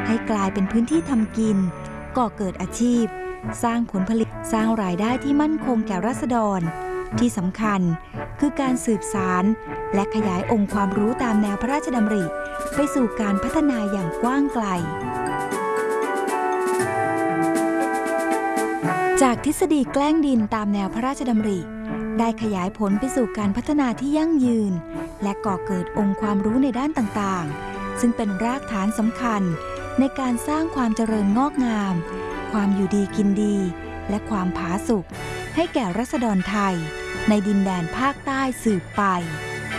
ให้กลายเป็นพื้นที่ทำกินก่อเกิดอาชีพสร้างผลผลิตสร้างรายได้ที่มั่นคงแก่ราษฎรที่สำคัญคือการสืบสานและขยายองค์ความรู้ตามแนวพระราชดำริไปสู่การพัฒนาอย่างกว้างไกลจากทฤษฎีแกล้งดินตามแนวพระราชดำริได้ขยายผลไปสู่การพัฒนาที่ยั่งยืนและก่อเกิดองค์ความรู้ในด้านต่างๆซึ่งเป็นรากฐานสำคัญในการสร้างความเจริญงอกงามความอยู่ดีกินดีและความผาสุกให้แก่ราษฎรไทยในดินแดนภาคใต้สืบไป